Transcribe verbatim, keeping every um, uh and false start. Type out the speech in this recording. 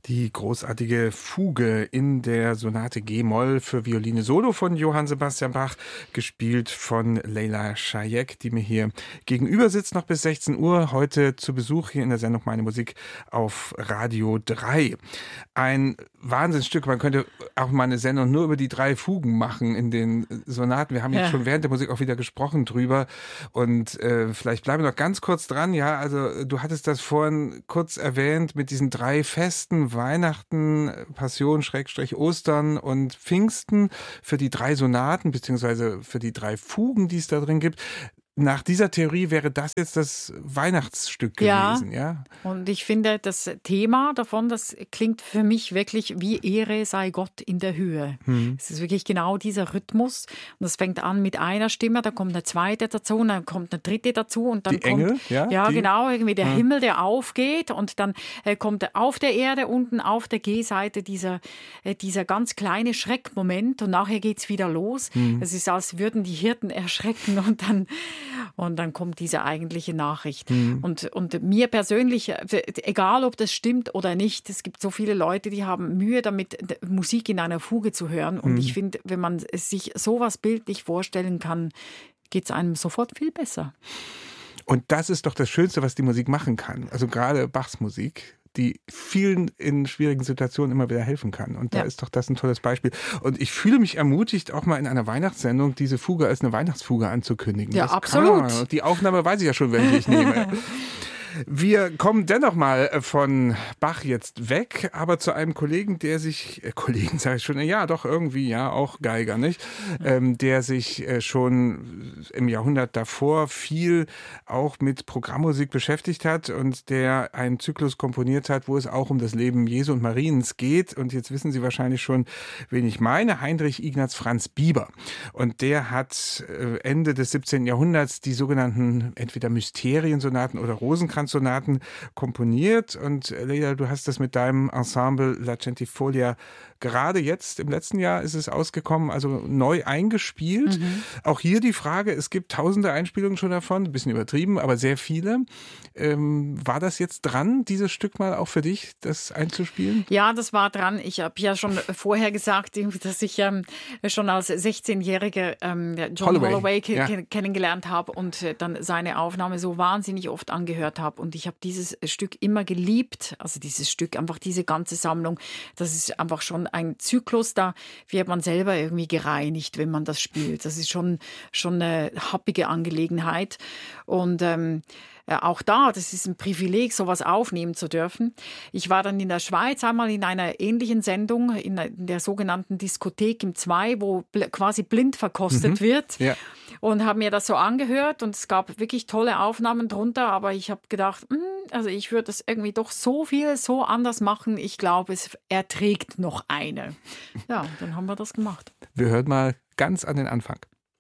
Die großartige Fuge in der Sonate G-Moll für Violine Solo von Johann Sebastian Bach, gespielt von Leila Shayek, die mir hier gegenüber sitzt, noch bis sechzehn Uhr. Heute zu Besuch hier in der Sendung Meine Musik auf Radio drei. Ein Wahnsinnsstück. Man könnte auch mal eine Sendung nur über die drei Fugen machen in den Sonaten. Wir haben jetzt ja. schon während der Musik auch wieder gesprochen drüber. Und äh, vielleicht bleiben wir noch ganz kurz dran. Ja, also du hattest das vorhin kurz erwähnt mit diesen drei Festen: Weihnachten, Passion, Schrägstrich, Ostern und Pfingsten für die drei Sonaten, beziehungsweise für die drei Fugen, die es da drin gibt. Nach dieser Theorie wäre das jetzt das Weihnachtsstück gewesen, ja? Ja, und ich finde, das Thema davon, das klingt für mich wirklich wie Ehre sei Gott in der Höhe. Hm. Es ist wirklich genau dieser Rhythmus. Und das fängt an mit einer Stimme, dann kommt eine zweite dazu, und dann kommt eine dritte dazu. Und dann die kommt, Engel, ja? Ja, die? genau, irgendwie der hm. Himmel, der aufgeht. Und dann äh, kommt auf der Erde, unten auf der G-Seite dieser, äh, dieser ganz kleine Schreckmoment. Und nachher geht es wieder los. Hm. Es ist, als würden die Hirten erschrecken und dann... Und dann kommt diese eigentliche Nachricht. Mhm. Und, und mir persönlich, egal ob das stimmt oder nicht, es gibt so viele Leute, die haben Mühe damit, Musik in einer Fuge zu hören. Und mhm. ich finde, wenn man sich sowas bildlich vorstellen kann, geht es einem sofort viel besser. Und das ist doch das Schönste, was die Musik machen kann. Also gerade Bachs Musik, die vielen in schwierigen Situationen immer wieder helfen kann. Und da ja. ist doch das ein tolles Beispiel. Und ich fühle mich ermutigt, auch mal in einer Weihnachtssendung diese Fuge als eine Weihnachtsfuge anzukündigen. Ja, das absolut. Kann. Die Aufnahme weiß ich ja schon, welche ich nehme. Wir kommen dennoch mal von Bach jetzt weg, aber zu einem Kollegen, der sich, äh, Kollegen sage ich schon, ja doch irgendwie, ja auch Geiger, nicht? Ähm, der sich äh, schon im Jahrhundert davor viel auch mit Programmmusik beschäftigt hat und der einen Zyklus komponiert hat, wo es auch um das Leben Jesu und Mariens geht. Und jetzt wissen Sie wahrscheinlich schon, wen ich meine, Heinrich Ignaz Franz Bieber. Und der hat äh, Ende des siebzehnten Jahrhunderts die sogenannten entweder Mysteriensonaten oder Rosenkranz Sonaten komponiert. Und Leila, du hast das mit deinem Ensemble La Centifolia gerade jetzt, im letzten Jahr ist es ausgekommen, also neu eingespielt. Mhm. Auch hier die Frage, es gibt tausende Einspielungen schon davon, ein bisschen übertrieben, aber sehr viele. Ähm, war das jetzt dran, dieses Stück mal auch für dich, das einzuspielen? Ja, das war dran. Ich habe ja schon vorher gesagt, dass ich ähm, schon als sechzehnjährige ähm, John Holloway, Holloway ke- ja. kennengelernt habe und äh, dann seine Aufnahme so wahnsinnig oft angehört habe. Und ich habe dieses Stück immer geliebt, also dieses Stück, einfach diese ganze Sammlung. Das ist einfach schon ein Zyklus, da wird man selber irgendwie gereinigt, wenn man das spielt. Das ist schon, schon eine happige Angelegenheit. Und ähm, auch da, das ist ein Privileg, sowas aufnehmen zu dürfen. Ich war dann in der Schweiz einmal in einer ähnlichen Sendung, in der sogenannten Diskothek im zwei, wo bl- quasi blind verkostet mhm. wird. Ja. Und habe mir das so angehört und es gab wirklich tolle Aufnahmen drunter, aber ich habe gedacht, mh, also ich würde das irgendwie doch so viel, so anders machen. Ich glaube, es erträgt noch eine. Ja, dann haben wir das gemacht. Wir hören mal ganz an den Anfang.